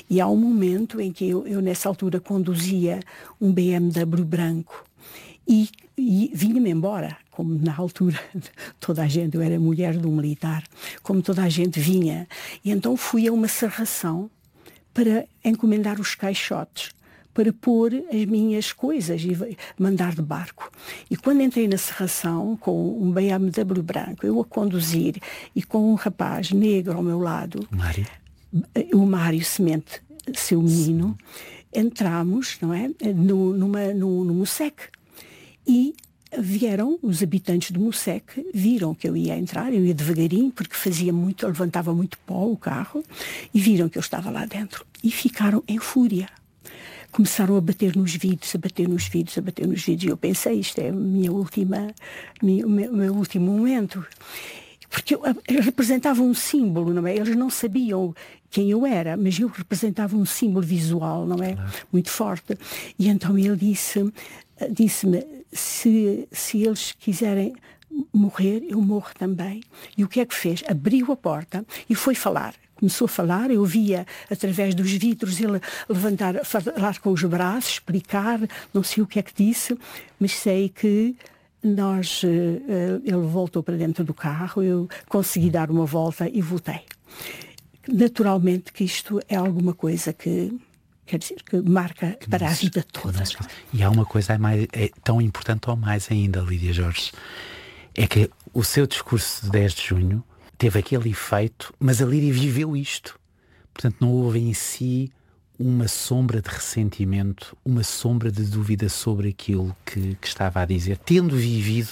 E há um momento em que eu nessa altura conduzia um BMW branco e vinha-me embora, como na altura toda a gente, eu era mulher de um militar, como toda a gente vinha. E então fui a uma serração para encomendar os caixotes, para pôr as minhas coisas e mandar de barco. E quando entrei na serração, com um BMW branco, eu a conduzir, e com um rapaz negro ao meu lado, o Mário Semente, seu menino, entramos, não é, no Mosseque. E vieram os habitantes do Mosseque, viram que eu ia entrar, eu ia devagarinho, porque levantava muito pó o carro, e viram que eu estava lá dentro. E ficaram em fúria. Começaram a bater nos vidros, e eu pensei, isto é o meu último momento. Porque eles representavam um símbolo, não é? Eles não sabiam quem eu era, mas eu representava um símbolo visual, não é? Claro. Muito forte. E então ele disse-me, se eles quiserem morrer, eu morro também. E o que é que fez? Abriu a porta e foi falar. Começou a falar, eu via através dos vidros ele falar com os braços, explicar, não sei o que é que disse, mas sei que ele voltou para dentro do carro, eu consegui dar uma volta e voltei. Naturalmente que isto é alguma coisa que, quer dizer, que marca para a vida toda. E há uma coisa tão importante ou mais ainda, Lídia Jorge, é que o seu discurso de 10 de junho teve aquele efeito, mas a Lídia viveu isto. Portanto, não houve em si uma sombra de ressentimento, uma sombra de dúvida sobre aquilo que estava a dizer, tendo vivido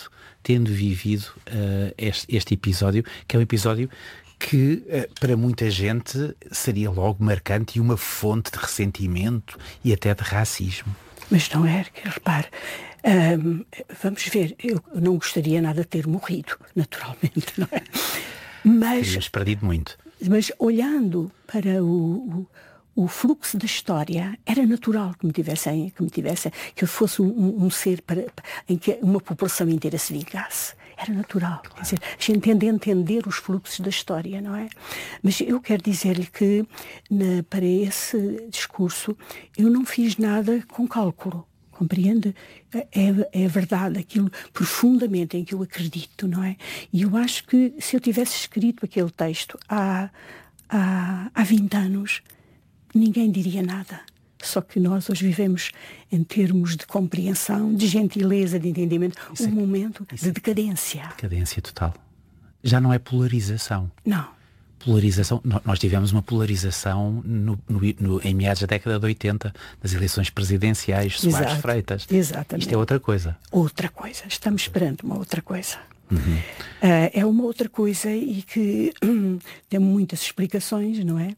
este episódio, que é um episódio que para muita gente seria logo marcante e uma fonte de ressentimento e até de racismo. Mas não é, repare, vamos ver, eu não gostaria nada de ter morrido, naturalmente, não é? Mas terias perdido muito. Mas olhando para o fluxo da história, era natural que eu fosse um ser em que uma população inteira se vingasse. Era natural. Claro. Quer dizer, a gente tende a entender os fluxos da história, não é? Mas eu quero dizer-lhe que para esse discurso eu não fiz nada com cálculo. Compreende? É verdade, aquilo profundamente em que eu acredito, não é? E eu acho que se eu tivesse escrito aquele texto há 20 anos, ninguém diria nada. Só que nós hoje vivemos em termos de compreensão, de gentileza, de entendimento, momento de decadência. Decadência total. Já não é polarização. Não. Polarização, nós tivemos uma polarização em meados da década de 80, nas eleições presidenciais, Soares Freitas. Exatamente. Isto é outra coisa. Outra coisa. Estamos perante uma outra coisa. Uhum. É uma outra coisa e que tem muitas explicações, não é?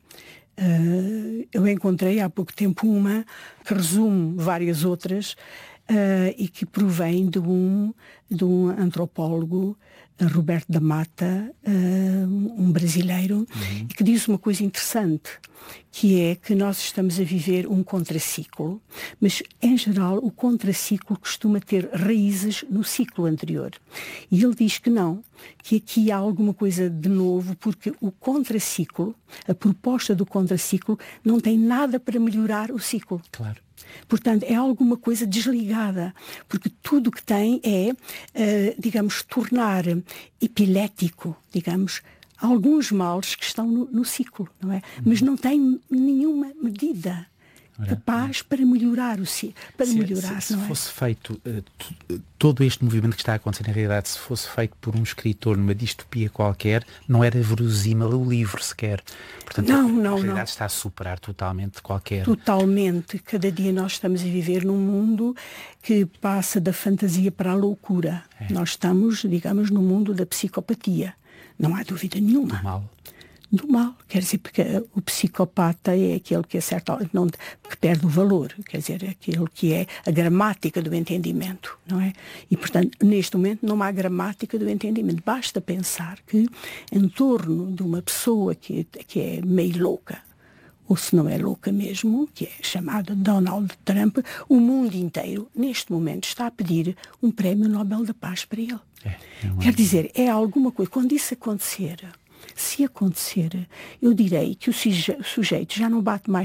Eu encontrei há pouco tempo uma que resume várias outras e que provém de um antropólogo, Roberto da Mata, um brasileiro, e que diz uma coisa interessante, que é que nós estamos a viver um contraciclo, mas em geral o contraciclo costuma ter raízes no ciclo anterior. E ele diz que não, que aqui há alguma coisa de novo, porque o contraciclo, a proposta do contraciclo, não tem nada para melhorar o ciclo. Claro. Portanto, é alguma coisa desligada, porque tudo o que tem é, digamos, tornar epilético, digamos, alguns males que estão no ciclo, não é? Mas não tem nenhuma medida capaz para melhorar o ciclo. Se fosse feito todo este movimento que está a acontecer na realidade, se fosse feito por um escritor numa distopia qualquer, não era verosímil o livro sequer. Portanto, a realidade está a superar totalmente qualquer... Totalmente. Cada dia nós estamos a viver num mundo que passa da fantasia para a loucura. Nós estamos, digamos, no mundo da psicopatia. Não há dúvida nenhuma. Do mal, quer dizer, porque o psicopata é aquele que que perde o valor, quer dizer, é aquele que é a gramática do entendimento, não é? E, portanto, neste momento não há gramática do entendimento. Basta pensar que em torno de uma pessoa que é meio louca, ou se não é louca mesmo, que é chamada Donald Trump, o mundo inteiro, neste momento, está a pedir um prémio Nobel da Paz para ele. Quer dizer, é alguma coisa. Quando isso acontecer... Se acontecer, eu direi que o sujeito já não bate mais